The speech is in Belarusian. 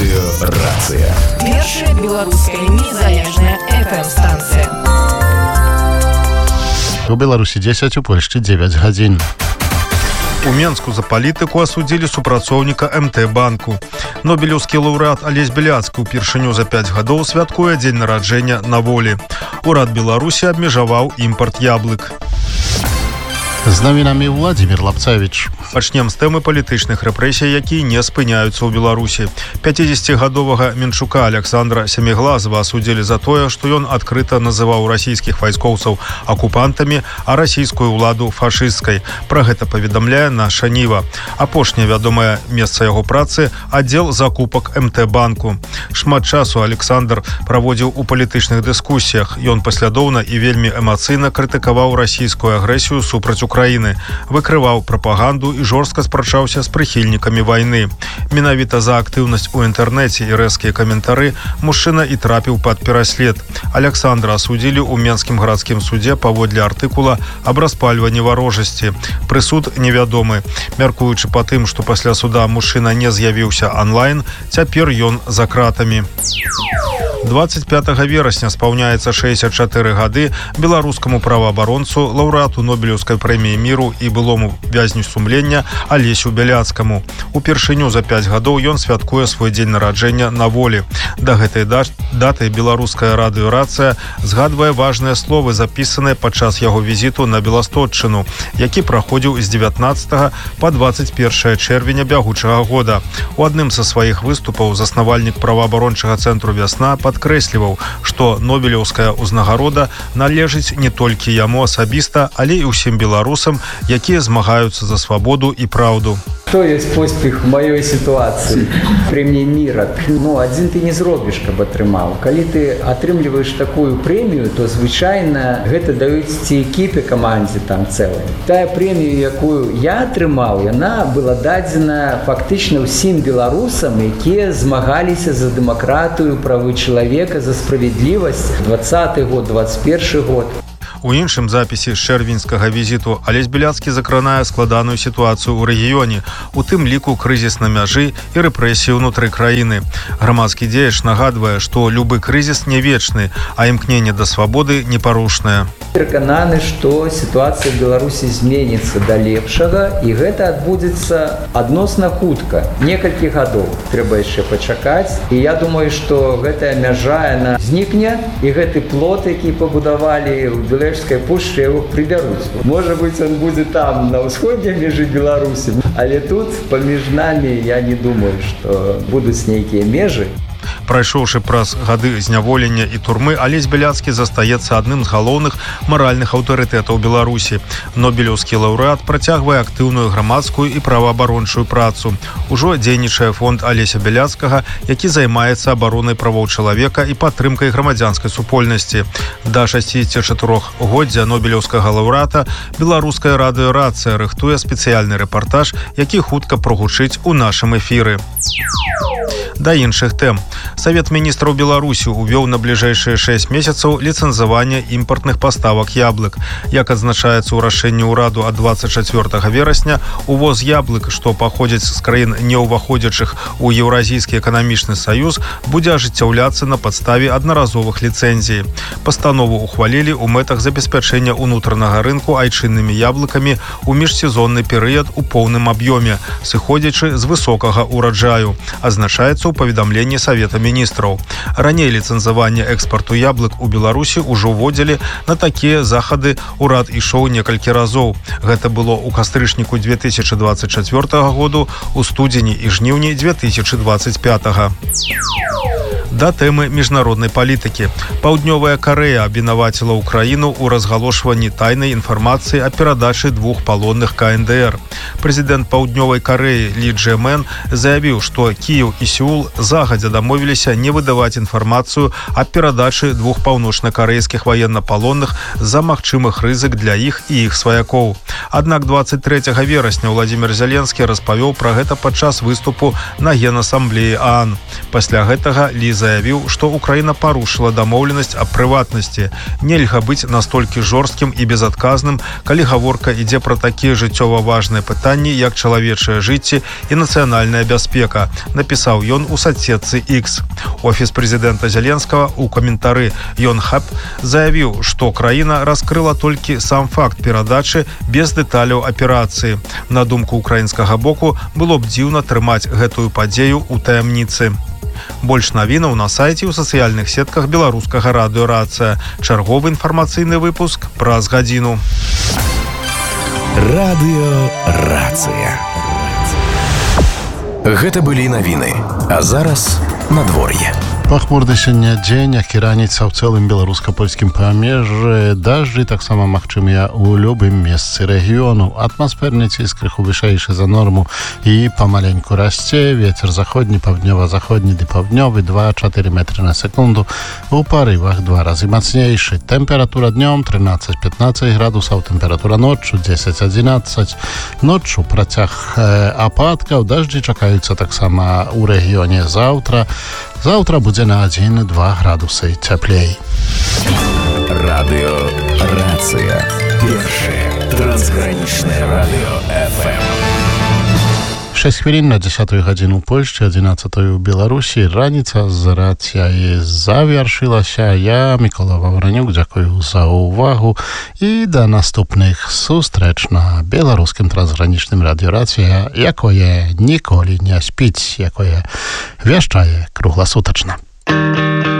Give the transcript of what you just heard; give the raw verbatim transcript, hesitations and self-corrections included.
Радыёрацыя. Першая беларуская незалежная эф эм-станцыя. У Беларусі дзесяць, у Польшчы дзевяць гадзін. У Менску за палітыку асудзілі супрацоўніка эм тэ банку. Нобелеўскі лаўрэат Алесь Бяляцкі ўпершыню за пяць гадоў святкуе дзень нараджэння на волі. Урад Беларусі абмежаваў імпарт яблык. З навінамі Владзімір Лапцавіч. Пачнем з тэмы палітычных рэпрэсій, якія не спыняюцца ў Беларусі. пяцідзесяцігадовага Менчука Александра Сяміглазава асудзілі за тое, што ён адкрыта называў расійскіх вайскоўцаў акупантамі, а расійскую ўладу фашысцкай. Пра гэта паведамляе наша Ніва. Апошняе вядомае месца яго працы – аддзел закупак эм тэ банку. Шмат часу Александр праводзіў у палітычных дыскусіях. Ён паслядоўна і вельмі эмацыйна крытыкаваў расійскую агрэсію супраць Украіны, выкрываў прапаганду і жорстка спрачаўся з прыхільнікамі вайны. Менавіта за актыўнасць у інтэрнэце і рэзкія каментары мужчына і трапіў пад пераслед. Александра асудзілі ў Менскім гарадскім судзе паводле артыкула аб распальванні варожасці. Прысуд невядомы. Мяркуючы па тым, што пасля суда мужчына не з'явіўся онлайн, цяпер ён за кратамі. дваццаць пятага верасня спаўняецца шэсцьдзесят чатыры гады беларускаму праваабаронцу, лаўрэату Нобелеўскай прэміі міру і былому вязню сумлення Алесю Бяляцкаму. Упершыню за пяць гадоў ён святкуе свой дзень нараджэння на волі. Да гэтай даты беларуская радыёрацыя згадвае важныя словы, запісаныя падчас яго візіту на Беластотчыну, які праходзіў з дзевятнаццатага па дваццаць першае чэрвеня бягучага года. У адным са сваіх выступаў заснавальнік праваабарончага цэнтру «Вясна» падкрэсліваў, што нобелеўская ўзнагарода належыць не толькі яму асабіста, але і ўсім беларусам, якія змагаюцца за свабоду і праўду. Што ёсць поспех в маёй сітуацыі? Прэмія міра. Ну, адзін ты не зробіш, каб атрымаў. Калі ты атрымліваеш такую прэмію, то звычайна гэта даюць ці экіпе камандзе там цэлай. Тая прэмія, якую я атрымаў, яна была дадзена фактычна ўсім беларусам, якія змагаліся за дэмакратыю, правы чалавека, за справядлівасць. дваццаты год, дваццаць першы год. У іншым запісе з чэрвеньскага візіту Алесь Бяляцкі закранае складаную сітуацыю ў рэгіёне, у тым ліку крызіс на мяжы і рэпрэсіі ўнутры краіны. Грамадскі дзеяч нагадвае, што любы крызіс не вечны, а імкненне да свабоды непарушнае. Перакананы, што сітуацыя в Беларусі зменіцца да лепшага, і гэта адбудзецца адносна хутка. Некалькі гадоў трэба яшчэ пачакаць. І я думаю, што гэтая мяжа яна знікне, і гэты плот, які пабудавалі ў Беларускай пушчы, яго прыбяруць. Можа быць, он будзе там, на ўсходняй межы Беларусі, але тут паміж намі я не думаю, што будуць нейкія межы. Прайшоўшы праз гады зняволення і турмы, Алесь Бяляцкі застаецца адным з галоўных маральных аўтарытэтаў Беларусі. Нобелеўскі лаўрэат працягвае актыўную грамадскую і праваабарончую працу. Ужо дзейнічае фонд Алеся Бяляцкага, які займаецца абаронай правоў чалавека і падтрымкай грамадзянскай супольнасці. Да шасцідзесяцічатырохгоддзя нобелеўскага лаўрэата беларуская радыёрацыя рыхтуе спецыяльны рэпартаж, які хутка прогучыць у нашым эфіры. Да іншых тэм. Савет міністраў Беларусі увёў на бліжэйшыя шэсць месяцаў ліцэнзаванне імпартных паставак яблык. Як адзначаецца ў рашэнні ўраду ад дваццаць чацвёртага верасня, увоз яблык, што паходзяць з краін не ўваходзячых у Еўразійскі эканамічны саюз, будзе ажыццяўляцца на падставе аднаразовых ліцэнзій. Пастанову ухвалілі ў мэтах забеспячэння ўнутранага рынку айчыннымі яблыкамі ў міжсезонны перыяд у поўным аб'ёме, сыходзячы з высокага ўраджаю, азначаецца ў паведамленні Савета міністраў. Раней ліцэнзаванне экспарту яблык у Беларусі ўжо вводзілі. На такія захады ўрад ішоў некалькі разоў. Гэта было ў кастрычніку две тысячы дваццаць чацвёртага году, у студзені і жніўні две тысячы дваццаць пятага. Да тэмы міжнароднай палітыкі. Паўднёвая Карэя абвінаваціла ўкраіну ў разгалошванні тайнай інфармацыі аб перадачы двух палонных ка эн дэ эр. Прэзідэнт Паўднёвай Карэі Лі Джэ-мен заявіў, што Кіеў і Сеул загадзя дамовіліся не выдаваць інфармацыю аб перадачы двух паўночна-карэйскіх ваеннапалонных з-за магчымых рызык для іх і іх сваякоў. Аднак дваццаць трэцяга верасня Владзімір Зяленскі распавёў пра гэта падчас выступу на Генасамблеі ААН. Пасля гэтага Лі заявіў, заявіў, што Украіна парушыла дамоўленасць аб прыватнасці. Нельга быць настолькі жорсткім і безадказным, калі гаворка ідзе пра такія жыццёва важныя пытанні, як чалавечае жыцце і нацыянальная бяспека, напісаў ён у соцсетцы X. Офіс прэзідэнта Зеленскага у каментары Йонхап заявіў, што краіна раскрыла толькі сам факт перадачы без дэталяў аперацыі. На думку украінскага боку, было б дзіўна трымаць гэтую падзею ў таямніцы. Больш навінаў на сайце ў сацыяльных сетках беларускага радыё «Рацыя». Чарговы інфармацыйны выпуск праз гадзіну. Радыё «Рацыя». Гэта былі навіны, а зараз надвор'е. Пахмурны сёння дзень, як і раніца ў цэлым беларуска-польскім памежжы, дажджы таксама магчымыя ў любым месцы рэгіёну. Атмасферны ціск крыху вышэйшы за норму і памаленьку расце. Вецер заходні, паўднёва-заходні ды паўднёвы два-чатыры метры на секунду. У парывах два разы мацнейшы. Тэмпература днём трынаццаць-пятнаццаць градусаў, тэмпература ноччу дзесяць-адзінаццаць. Ноччу працяг э, ападкаў, дажджы чакаюцца таксама ў рэгіёне заўтра. Заўтра будзе на адзін-два градусы цяплей. Радыё «Рацыя». Першае трансгранічнае радыё эф эм. шэсць хвілін на дзесятую гадзіну ў Польшчы, адзінаццатую ў Беларусі. Раніца з рацыяй завяршылася. Я, Мікола Ваўранюк, дзякую за ўвагу і да наступных сустрэч на беларускім трансгранічным радыё «Рацыя», якое ніколі не спіць, якое вяшчае кругласутачна.